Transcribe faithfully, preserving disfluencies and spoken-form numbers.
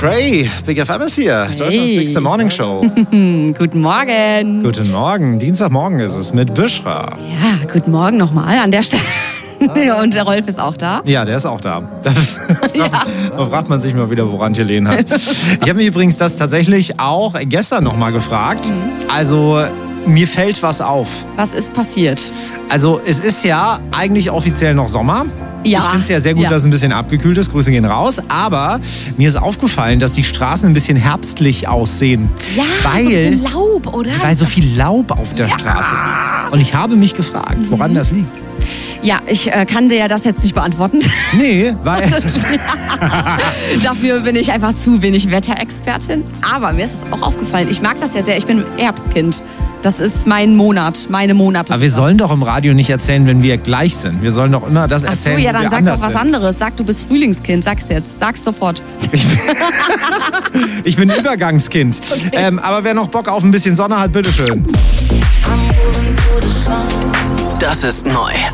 McRae, Big F M ist hier. Hey. Deutschlands bigste Morning Show. Guten Morgen. Guten Morgen. Dienstagmorgen ist es mit Bushra. Ja, guten Morgen nochmal an der Stelle. Und der Rolf ist auch da. Ja, der ist auch da. Da, ja. da fragt man sich mal wieder, woran Helene hat. Ich habe mich übrigens das tatsächlich auch gestern nochmal gefragt. Mhm. Also, mir fällt was auf. Was ist passiert? Also, es ist ja eigentlich offiziell noch Sommer. Ja. Ich finde es ja sehr gut, ja. dass es ein bisschen abgekühlt ist. Grüße gehen raus. Aber mir ist aufgefallen, dass die Straßen ein bisschen herbstlich aussehen. Ja, weil, so ein bisschen Laub, oder? Weil so viel Laub auf der ja. Straße liegt. Und ich habe mich gefragt, woran mhm. das liegt. Ja, ich äh, kann dir ja das jetzt nicht beantworten. Nee, weil... Dafür bin ich einfach zu wenig Wetterexpertin. Aber mir ist es auch aufgefallen. Ich mag das ja sehr. Ich bin Herbstkind. Das ist mein Monat, meine Monate. Aber wir sollen doch im Radio nicht erzählen, wenn wir gleich sind. Wir sollen doch immer das erzählen, Ach so, ja, dann wir sag doch was sind. anderes. Sag, du bist Frühlingskind. Sag's jetzt. Sag's sofort. Ich bin, ich bin Übergangskind. Okay. Ähm, aber wer noch Bock auf ein bisschen Sonne hat, bitteschön. Das ist neu.